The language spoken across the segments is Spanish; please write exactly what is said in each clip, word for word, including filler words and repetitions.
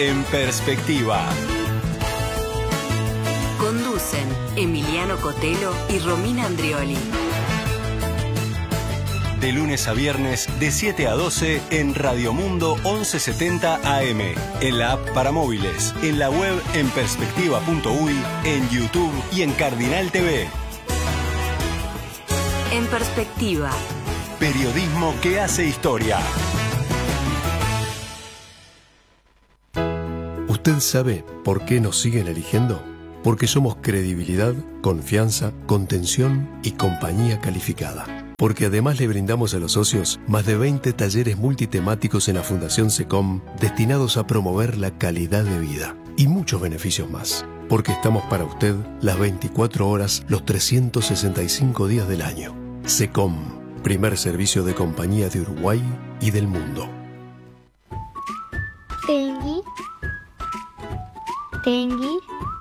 en Perspectiva. Conducen Emiliano Cotelo y Romina Andrioli. De lunes a viernes, de siete a doce, en Radio Mundo once setenta A M, en la app para móviles, en la web en perspectiva punto uy, en YouTube y en Cardinal T V. En Perspectiva. Periodismo que hace historia. ¿Usted sabe por qué nos siguen eligiendo? Porque somos credibilidad, confianza, contención y compañía calificada. Porque además le brindamos a los socios más de veinte talleres multitemáticos en la Fundación SECOM destinados a promover la calidad de vida y muchos beneficios más. Porque estamos para usted las veinticuatro horas, los trescientos sesenta y cinco días del año. SECOM, primer servicio de compañía de Uruguay y del mundo. Tengui. Tengui.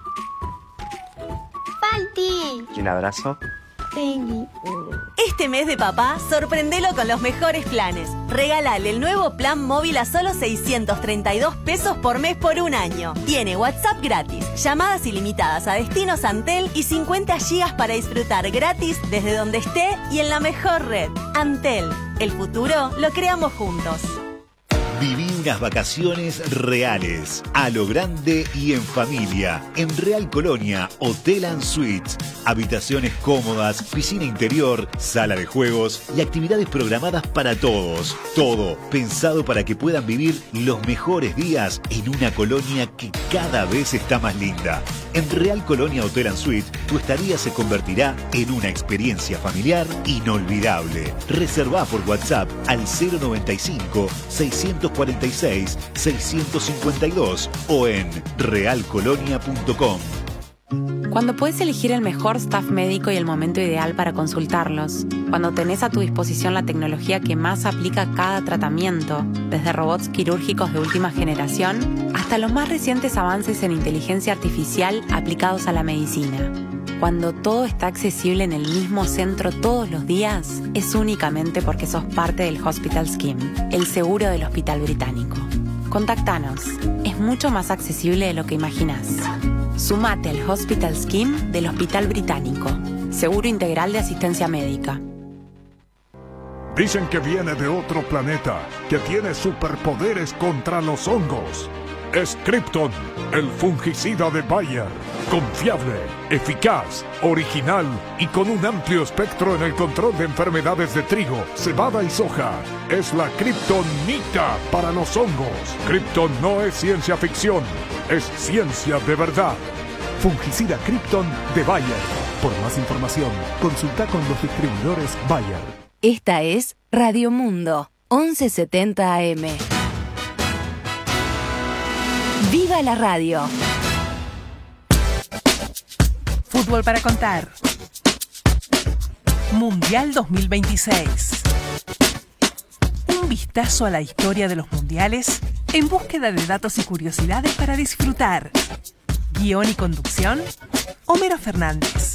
Falti. Y un abrazo. Tengui. Este mes de papá, sorprendelo con los mejores planes. Regálale el nuevo plan móvil a solo seiscientos treinta y dos pesos por mes por un año. Tiene WhatsApp gratis, llamadas ilimitadas a destinos Antel y cincuenta gigas para disfrutar gratis desde donde esté y en la mejor red. Antel, el futuro lo creamos juntos. Viví unas vacaciones reales, a lo grande y en familia. En Real Colonia, Hotel and Suites. Habitaciones cómodas, piscina interior, sala de juegos y actividades programadas para todos. Todo pensado para que puedan vivir los mejores días en una colonia que cada vez está más linda. En Real Colonia Hotel and Suites, tu estadía se convertirá en una experiencia familiar inolvidable. Reservá por WhatsApp al cero noventa y cinco, seiscientos cuarenta y seis, seiscientos cincuenta y dos o en real colonia punto com. Cuando puedes elegir el mejor staff médico y el momento ideal para consultarlos, cuando tenés a tu disposición la tecnología que más aplica a cada tratamiento, desde robots quirúrgicos de última generación hasta los más recientes avances en inteligencia artificial aplicados a la medicina. Cuando todo está accesible en el mismo centro todos los días, es únicamente porque sos parte del Hospital Scheme, el seguro del Hospital Británico. Contactanos. Es mucho más accesible de lo que imaginás. Sumate al Hospital Scheme del Hospital Británico. Seguro integral de asistencia médica. Dicen que viene de otro planeta, que tiene superpoderes contra los hongos. Es Krypton, el fungicida de Bayer. Confiable, eficaz, original y con un amplio espectro en el control de enfermedades de trigo, cebada y soja. Es la Kryptonita para los hongos. Krypton no es ciencia ficción, es ciencia de verdad. Fungicida Krypton de Bayer. Por más información, consulta con los distribuidores Bayer. Esta es Radio Mundo, once setenta A M. ¡Viva la radio! Fútbol para contar. Mundial dos mil veintiséis. Un vistazo a la historia de los mundiales en búsqueda de datos y curiosidades para disfrutar. Guión y conducción, Homero Fernández.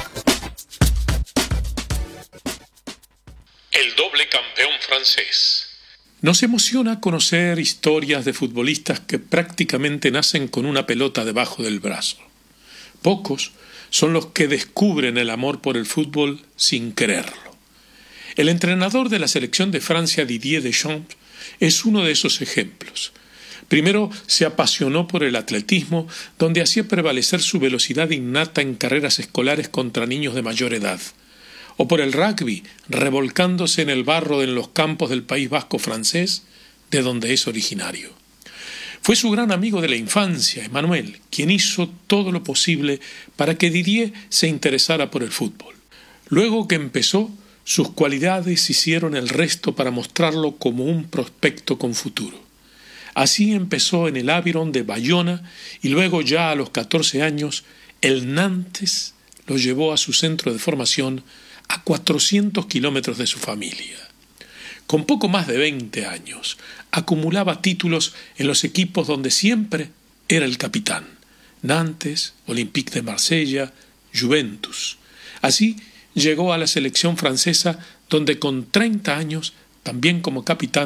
El doble campeón francés. Nos emociona conocer historias de futbolistas que prácticamente nacen con una pelota debajo del brazo. Pocos son los que descubren el amor por el fútbol sin quererlo. El entrenador de la selección de Francia, Didier Deschamps, es uno de esos ejemplos. Primero se apasionó por el atletismo, donde hacía prevalecer su velocidad innata en carreras escolares contra niños de mayor edad. O por el rugby, revolcándose en el barro en los campos del País Vasco francés, de donde es originario. Fue su gran amigo de la infancia, Emmanuel, quien hizo todo lo posible para que Didier se interesara por el fútbol. Luego que empezó, sus cualidades hicieron el resto para mostrarlo como un prospecto con futuro. Así empezó en el Aviron de Bayona y luego ya a los catorce años, el Nantes lo llevó a su centro de formación a cuatrocientos kilómetros de su familia. Con poco más de veinte años, acumulaba títulos en los equipos donde siempre era el capitán: Nantes, Olympique de Marsella, Juventus. Así llegó a la selección francesa, donde con treinta años, también como capitán,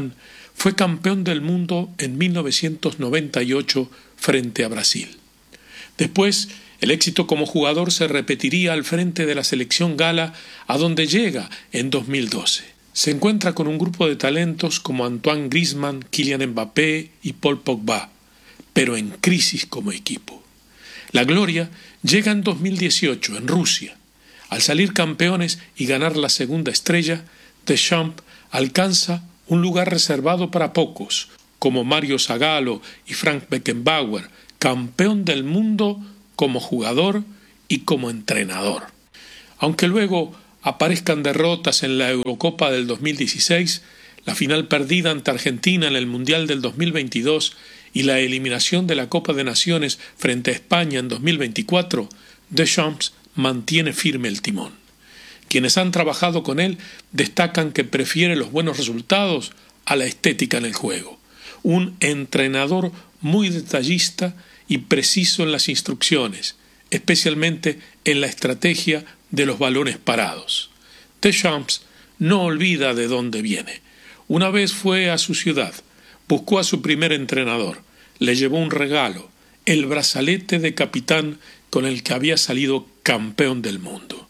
fue campeón del mundo en mil novecientos noventa y ocho frente a Brasil. Después, el éxito como jugador se repetiría al frente de la selección gala, a donde llega en dos mil doce. Se encuentra con un grupo de talentos como Antoine Griezmann, Kylian Mbappé y Paul Pogba, pero en crisis como equipo. La gloria llega en dos mil dieciocho, en Rusia. Al salir campeones y ganar la segunda estrella, Deschamps alcanza un lugar reservado para pocos, como Mario Zagallo y Frank Beckenbauer, campeón del mundo como jugador y como entrenador. Aunque luego aparezcan derrotas en la Eurocopa del dos mil dieciséis, la final perdida ante Argentina en el Mundial del dos mil veintidós y la eliminación de la Copa de Naciones frente a España en dos mil veinticuatro, Deschamps mantiene firme el timón. Quienes han trabajado con él destacan que prefiere los buenos resultados a la estética en el juego. Un entrenador muy detallista y preciso en las instrucciones, especialmente en la estrategia de los balones parados. Deschamps no olvida de dónde viene. Una vez fue a su ciudad, buscó a su primer entrenador, le llevó un regalo, el brazalete de capitán con el que había salido campeón del mundo.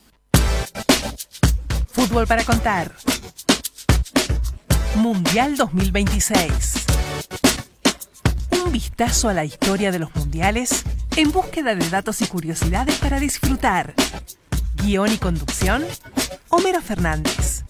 Fútbol para contar. Mundial dos mil veintiséis. Un vistazo a la historia de los mundiales en búsqueda de datos y curiosidades para disfrutar. Guión y conducción, Homero Fernández.